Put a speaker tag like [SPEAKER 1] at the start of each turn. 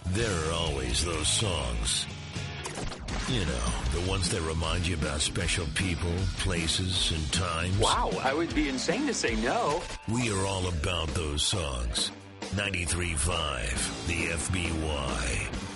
[SPEAKER 1] There are always those songs. You know, the ones that remind you about special people, places, and times.
[SPEAKER 2] Wow, I would be insane to say no.
[SPEAKER 1] We are all about those songs. 93.5, the FBY.